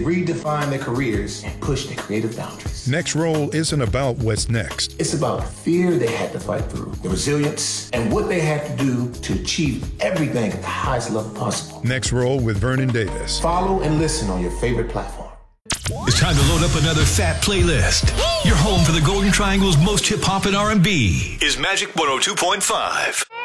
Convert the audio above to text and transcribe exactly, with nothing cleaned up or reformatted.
redefine their careers and push their creative boundaries. Next Roll isn't about what's next. It's about the fear they had to fight through, the resilience, and what they had to do to achieve everything at the highest level possible. Next Roll with Vernon Davis. Follow and listen on your favorite platform. It's time to load up another fat playlist. Your home for the Golden Triangle's most hip-hop and R and B is Magic one oh two point five.